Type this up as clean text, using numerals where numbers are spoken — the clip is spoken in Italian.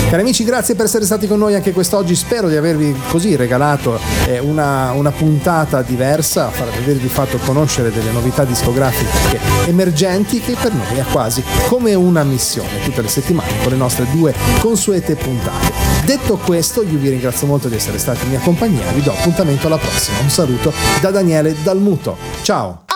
Cari amici, grazie per essere stati con noi anche quest'oggi. Spero di avervi così regalato una puntata diversa, avervi fatto conoscere delle novità discografiche emergenti che per noi è quasi come una missione tutte le settimane con le nostre 2 consuete puntate. Detto questo, io vi ringrazio molto di essere stati in mia compagnia, vi do appuntamento alla prossima. Un saluto da Daniele Dalmuto. Ciao!